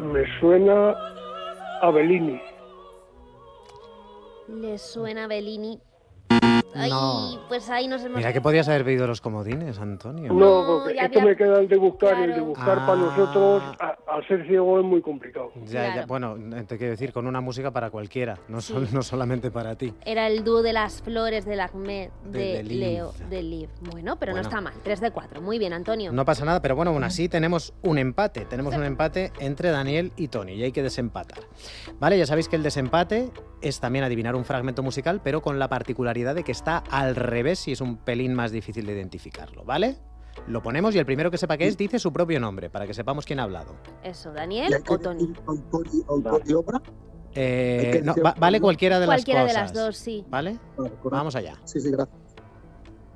Me suena a Bellini. ¿Le suena a Bellini? Ay, No. pues ahí nos hemos... Mira que podías haber pedido los comodines, Antonio. No, porque ya esto había- me queda el de buscar, y el de Claro. buscar para nosotros, al ser ciego, es muy complicado. Ya, Claro. bueno, te quiero decir, con una música para cualquiera, no, Sí. no solamente para ti. Era el dúo de las flores del Acme de Liv. Leo, de Liv. Bueno, pero Bueno. no está mal. 3 de 4. Muy bien, Antonio. No pasa nada, pero bueno, aún así tenemos un empate. Tenemos un empate entre Daniel y Tony y hay que desempatar. Vale, ya sabéis que el desempate es también adivinar un fragmento musical, pero con la particularidad de que está al revés y es un pelín más difícil de identificarlo, ¿vale? Lo ponemos y el primero que sepa qué es dice su propio nombre, para que sepamos quién ha hablado. Eso, ¿Y Daniel hay que o Tony. decir autor y obra? No, vale cualquiera de Cualquiera las de cosas. las dos, sí. ¿Vale? Vale, correcto. Vamos allá. Sí, gracias.